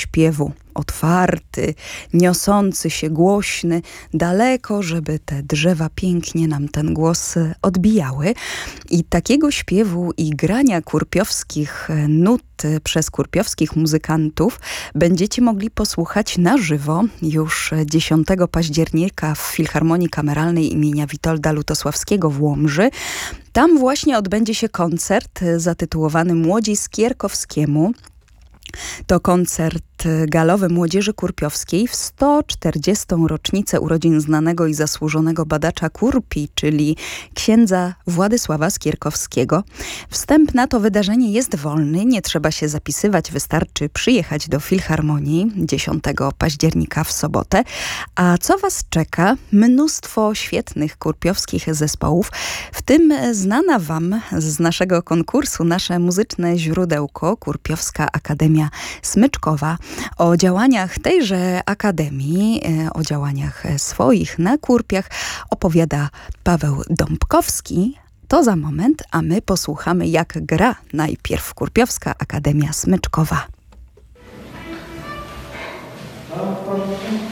śpiewu. Otwarty, niosący się, głośny, daleko, żeby te drzewa pięknie nam ten głos odbijały. I takiego śpiewu i grania kurpiowskich nut przez kurpiowskich muzykantów będziecie mogli posłuchać na żywo już 10 października w Filharmonii Kameralnej imienia Witolda Lutosławskiego w Łomży. Tam właśnie odbędzie się koncert zatytułowany Młodzi Skierkowskiemu. To koncert galowy Młodzieży Kurpiowskiej w 140. rocznicę urodzin znanego i zasłużonego badacza Kurpi, czyli księdza Władysława Skierkowskiego. Wstęp na to wydarzenie jest wolny, nie trzeba się zapisywać, wystarczy przyjechać do Filharmonii 10 października w sobotę. A co was czeka? Mnóstwo świetnych kurpiowskich zespołów, w tym znana wam z naszego konkursu nasze muzyczne źródełko, Kurpiowska Akademia Smyczkowa. O działaniach tejże akademii, o działaniach swoich na Kurpiach opowiada Paweł Dąbkowski. To za moment, a my posłuchamy, jak gra najpierw Kurpiowska Akademia Smyczkowa.